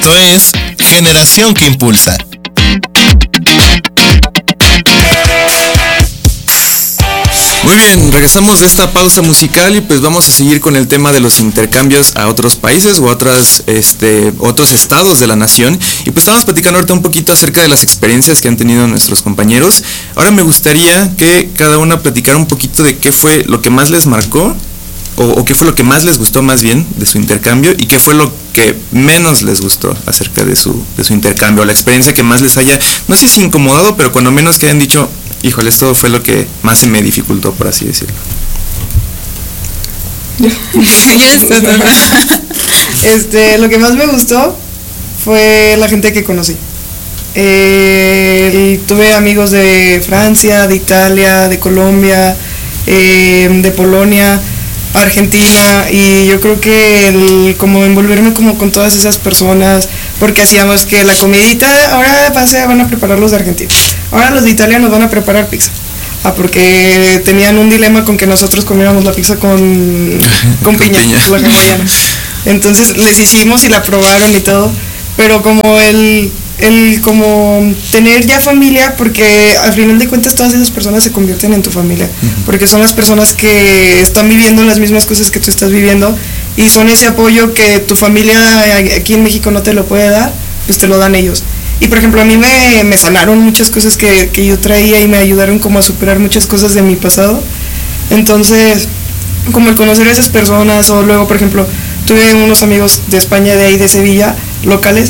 Esto es Generación que Impulsa. Muy bien, regresamos de esta pausa musical y pues vamos a seguir con el tema de los intercambios a otros países o a otros estados de la nación. Y pues estamos platicando ahorita un poquito acerca de las experiencias que han tenido nuestros compañeros. Ahora me gustaría que cada uno platicara un poquito de qué fue lo que más les marcó o qué fue lo que más les gustó más bien de su intercambio y qué fue lo que menos les gustó acerca de su intercambio, la experiencia que más les haya, no sé si incomodado, pero cuando menos que hayan dicho, híjole, esto fue lo que más se me dificultó, por así decirlo. Lo que más me gustó fue la gente que conocí. Tuve amigos de Francia, de Italia, de Colombia, de Polonia, Argentina, y yo creo que como envolverme como con todas esas personas, porque hacíamos que la comidita, ahora van a preparar los de Argentina, ahora los de Italia nos van a preparar pizza. Porque tenían un dilema con que nosotros comiéramos la pizza con piña, la hawaiana. Entonces les hicimos y la probaron y todo, pero como el como tener ya familia, porque al final de cuentas todas esas personas se convierten en tu familia, porque son las personas que están viviendo las mismas cosas que tú estás viviendo y son ese apoyo que tu familia aquí en México no te lo puede dar, pues te lo dan ellos. Y por ejemplo a mí me sanaron muchas cosas que yo traía y me ayudaron como a superar muchas cosas de mi pasado. Entonces, como el conocer a esas personas, o luego por ejemplo tuve unos amigos de España, de ahí de Sevilla, locales,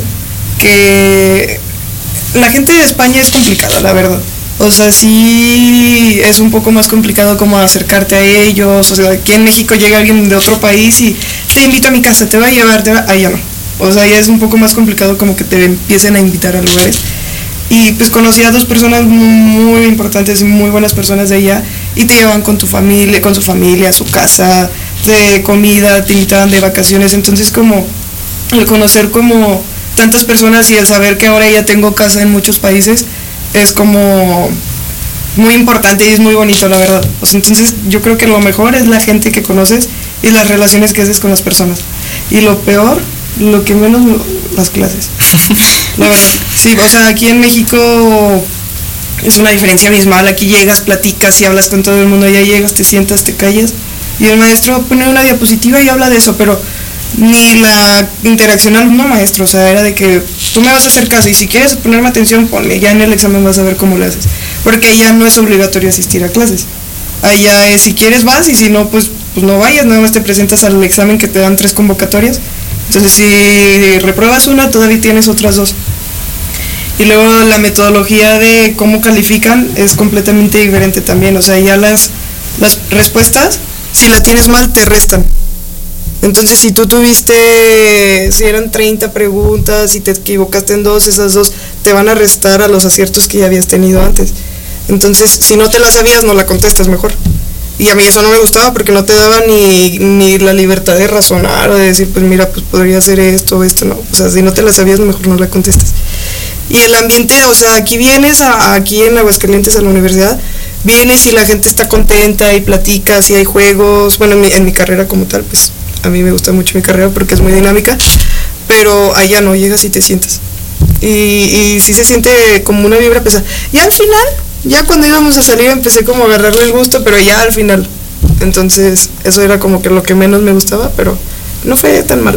que la gente de España es complicada, la verdad. O sea, sí es un poco más complicado como acercarte a ellos. O sea, aquí en México llega alguien de otro país y te invito a mi casa, te voy a llevar, ahí ya no. O sea, ya es un poco más complicado como que te empiecen a invitar a lugares. Y pues conocí a dos personas muy importantes y muy buenas personas de allá, y te llevan con tu familia, con su familia, a su casa, de comida, te invitaban de vacaciones. Entonces como el conocer como tantas personas y el saber que ahora ya tengo casa en muchos países es como muy importante y es muy bonito, la verdad. O sea, entonces yo creo que lo mejor es la gente que conoces y las relaciones que haces con las personas. Y lo peor, lo que menos, las clases. La verdad. Sí, o sea, aquí en México es una diferencia abismal. Aquí llegas, platicas y hablas con todo el mundo. Ya llegas, te sientas, te callas y el maestro pone una diapositiva y habla de eso, pero ni la interacción alumno-maestro. O sea, era de que tú me vas a hacer caso y si quieres ponerme atención, ponle, ya en el examen vas a ver cómo lo haces, porque allá no es obligatorio asistir a clases. Allá es, si quieres vas, y si no, pues no vayas, nada más te presentas al examen, que te dan 3 convocatorias. Entonces si repruebas una, todavía tienes otras 2. Y luego la metodología de cómo califican es completamente diferente también. O sea, ya las respuestas, si la tienes mal, te restan. Entonces si tú si eran 30 preguntas y te equivocaste en 2, esas 2 te van a restar a los aciertos que ya habías tenido antes. Entonces si no te la sabías, no la contestas mejor. Y a mí eso no me gustaba, porque no te daba ni la libertad de razonar o de decir, pues mira, pues podría hacer esto o esto, no. O sea, si no te la sabías, mejor no la contestas. Y el ambiente, o sea, aquí vienes, aquí en Aguascalientes a la universidad, vienes y la gente está contenta y platicas y hay juegos. Bueno, en mi carrera como tal, pues a mí me gusta mucho mi carrera porque es muy dinámica, pero allá no, llegas y te sientas. Y sí se siente como una vibra pesada. Y al final, ya cuando íbamos a salir, empecé como a agarrarle el gusto, pero ya al final. Entonces eso era como que lo que menos me gustaba, pero no fue tan malo.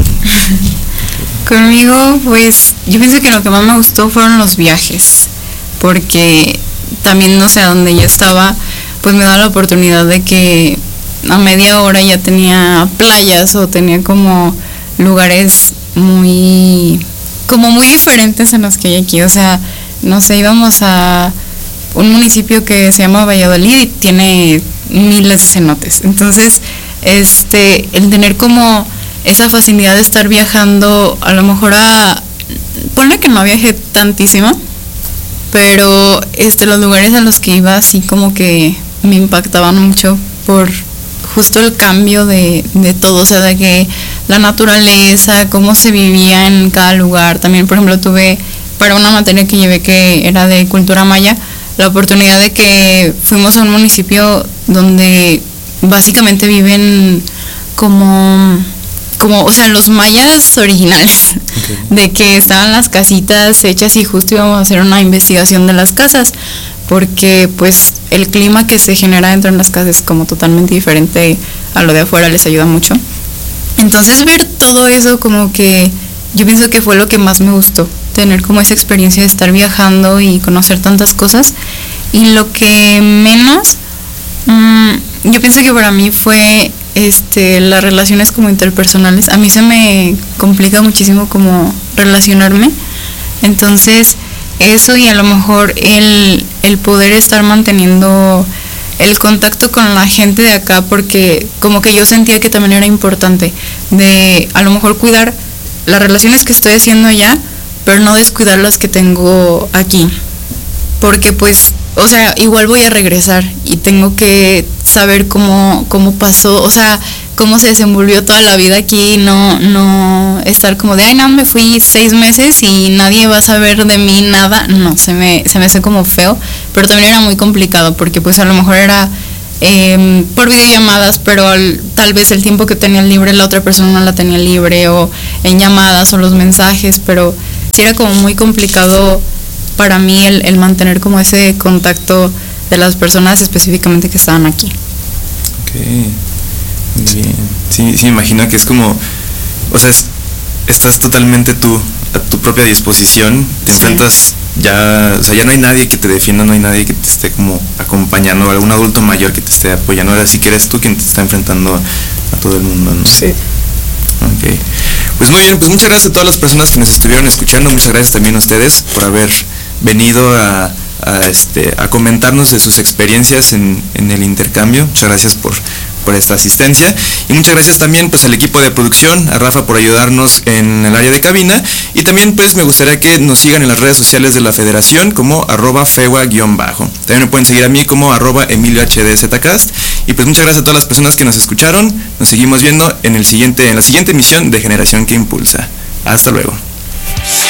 Conmigo, pues yo pienso que lo que más me gustó fueron los viajes, porque también, no sé, donde yo estaba, pues me daba la oportunidad de que a media hora ya tenía playas, o tenía como lugares muy diferentes a los que hay aquí. O sea, no sé, íbamos a un municipio que se llama Valladolid y tiene miles de cenotes. Entonces, el tener como esa facilidad de estar viajando, a lo mejor ponle que no viajé tantísimo, pero los lugares a los que iba así como que me impactaban mucho por justo el cambio de todo. O sea, de que la naturaleza, cómo se vivía en cada lugar. También, por ejemplo, tuve para una materia que llevé que era de cultura maya, la oportunidad de que fuimos a un municipio donde básicamente viven como, o sea, los mayas originales. de que estaban las casitas hechas y justo íbamos a hacer una investigación de las casas, porque pues el clima que se genera dentro de las casas es como totalmente diferente a lo de afuera, les ayuda mucho. Entonces ver todo eso como que yo pienso que fue lo que más me gustó, tener como esa experiencia de estar viajando y conocer tantas cosas. Y lo que menos, yo pienso que para mí fue las relaciones como interpersonales. A mí se me complica muchísimo como relacionarme. Entonces eso, y a lo mejor el poder estar manteniendo el contacto con la gente de acá, porque como que yo sentía que también era importante de a lo mejor cuidar las relaciones que estoy haciendo allá, pero no descuidar las que tengo aquí, porque pues, o sea, igual voy a regresar y tengo que saber cómo pasó, o sea, cómo se desenvolvió toda la vida aquí, no estar como de, ay, no, me fui 6 meses y nadie va a saber de mí nada. No, se me hace como feo, pero también era muy complicado, porque pues a lo mejor era por videollamadas, pero tal vez el tiempo que tenía libre la otra persona no la tenía libre, o en llamadas o los mensajes, pero sí era como muy complicado para mí el mantener como ese contacto de las personas específicamente que estaban aquí. Okay. Muy bien. Sí, imagino que es como, o sea, estás totalmente tú a tu propia disposición, te enfrentas ya, o sea, ya no hay nadie que te defienda, no hay nadie que te esté como acompañando, algún adulto mayor que te esté apoyando, ahora sí que eres tú quien te está enfrentando a todo el mundo, ¿no? Sí. Ok. Pues muy bien, pues muchas gracias a todas las personas que nos estuvieron escuchando, muchas gracias también a ustedes por haber venido a comentarnos de sus experiencias en el intercambio. Muchas gracias por esta asistencia, y muchas gracias también pues al equipo de producción, a Rafa por ayudarnos en el área de cabina, y también pues me gustaría que nos sigan en las redes sociales de la federación como @fewa_. También me pueden seguir a mí como @EmilioHDZcast, y pues muchas gracias a todas las personas que nos escucharon. Nos seguimos viendo en la siguiente emisión de Generación que Impulsa. Hasta luego.